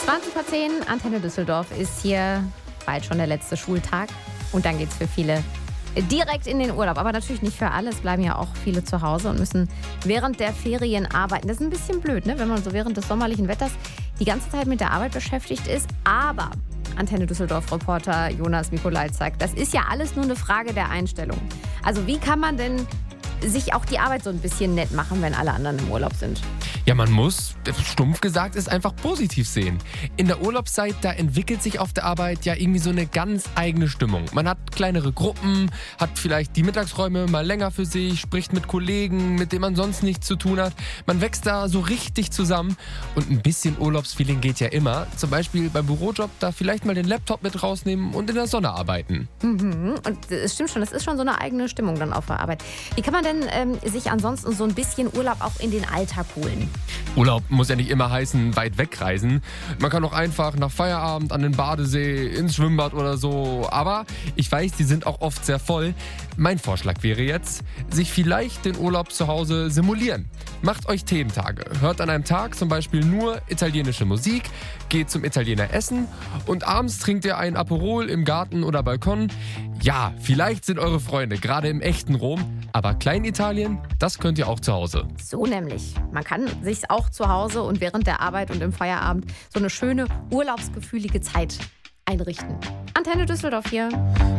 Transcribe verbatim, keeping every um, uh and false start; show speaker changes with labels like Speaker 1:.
Speaker 1: zwanzig vor zehn, Antenne Düsseldorf ist hier bald schon der letzte Schultag. Und dann geht's für viele direkt in den Urlaub. Aber natürlich nicht für alle. Es bleiben ja auch viele zu Hause und müssen während der Ferien arbeiten. Das ist ein bisschen blöd, ne? Wenn man so während des sommerlichen Wetters die ganze Zeit mit der Arbeit beschäftigt ist. Aber Antenne Düsseldorf-Reporter Jonas Mikolaj sagt, das ist ja alles nur eine Frage der Einstellung. Also wie kann man denn sich auch die Arbeit so ein bisschen nett machen, wenn alle anderen im Urlaub sind?
Speaker 2: Ja, man muss, stumpf gesagt, es einfach positiv sehen. In der Urlaubszeit, da entwickelt sich auf der Arbeit ja irgendwie so eine ganz eigene Stimmung. Man hat kleinere Gruppen, hat vielleicht die Mittagsräume mal länger für sich, spricht mit Kollegen, mit denen man sonst nichts zu tun hat. Man wächst da so richtig zusammen und ein bisschen Urlaubsfeeling geht ja immer. Zum Beispiel beim Bürojob da vielleicht mal den Laptop mit rausnehmen und in der Sonne arbeiten.
Speaker 1: Mhm. Und es stimmt schon, das ist schon so eine eigene Stimmung dann auf der Arbeit. Wie kann man denn ähm, sich ansonsten so ein bisschen Urlaub auch in den Alltag holen?
Speaker 2: Urlaub muss ja nicht immer heißen, weit wegreisen. Man kann auch einfach nach Feierabend an den Badesee, ins Schwimmbad oder so. Aber ich weiß, die sind auch oft sehr voll. Mein Vorschlag wäre jetzt, sich vielleicht den Urlaub zu Hause simulieren. Macht euch Thementage. Hört an einem Tag zum Beispiel nur italienische Musik, geht zum Italiener essen und abends trinkt ihr ein Aperol im Garten oder Balkon. Ja, vielleicht sind eure Freunde gerade im echten Rom, aber Kleinitalien, das könnt ihr auch zu Hause.
Speaker 1: So nämlich. Man kann sich auch zu Hause und während der Arbeit und im Feierabend so eine schöne, urlaubsgefühlige Zeit einrichten. Antenne Düsseldorf hier.